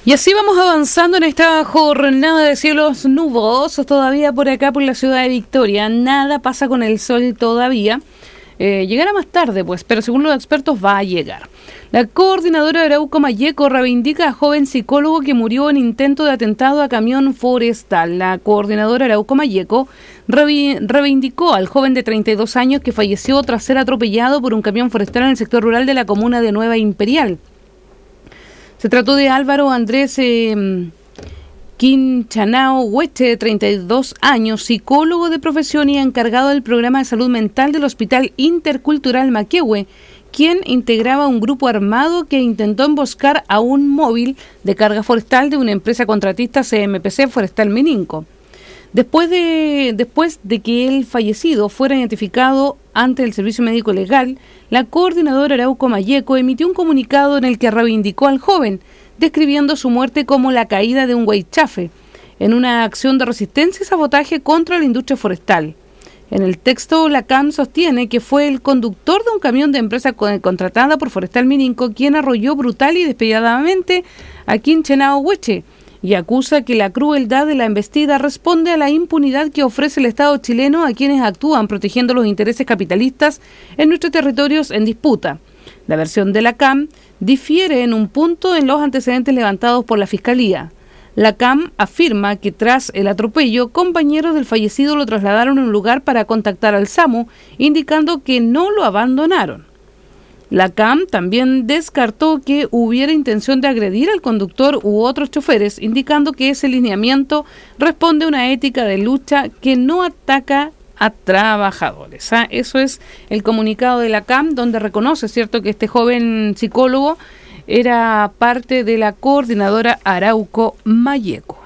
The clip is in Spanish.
Y así vamos avanzando en esta jornada de cielos nubosos todavía por acá por la ciudad de Victoria. Nada pasa con el sol todavía. Llegará más tarde, pues, pero según los expertos va a llegar. La coordinadora de Arauco Mayeco reivindica a joven psicólogo que murió en intento de atentado a camión forestal. La coordinadora de Arauco Mayeco reivindicó al joven de 32 años que falleció tras ser atropellado por un camión forestal en el sector rural de la comuna de Nueva Imperial. Se trató de Álvaro Andrés Quinchanao Hueche, de 32 años, psicólogo de profesión y encargado del programa de salud mental del Hospital Intercultural Maquehue, quien integraba un grupo armado que intentó emboscar a un móvil de carga forestal de una empresa contratista CMPC Forestal Mininco. Después de que el fallecido fuera identificado ante el Servicio Médico Legal, la coordinadora Arauco Mayeco emitió un comunicado en el que reivindicó al joven, describiendo su muerte como la caída de un huaychafe, en una acción de resistencia y sabotaje contra la industria forestal. En el texto, la CAM sostiene que fue el conductor de un camión de empresa contratada por Forestal Mininco quien arrolló brutal y despiadadamente a Quinchanao Hueche, y acusa que la crueldad de la embestida responde a la impunidad que ofrece el Estado chileno a quienes actúan protegiendo los intereses capitalistas en nuestros territorios en disputa. La versión de la CAM difiere en un punto en los antecedentes levantados por la Fiscalía. La CAM afirma que tras el atropello, compañeros del fallecido lo trasladaron a un lugar para contactar al SAMU, indicando que no lo abandonaron. La CAM también descartó que hubiera intención de agredir al conductor u otros choferes, indicando que ese lineamiento responde a una ética de lucha que no ataca a trabajadores. Eso es el comunicado de la CAM, donde reconoce, ¿cierto?, que este joven psicólogo era parte de la coordinadora Arauco Mayeco.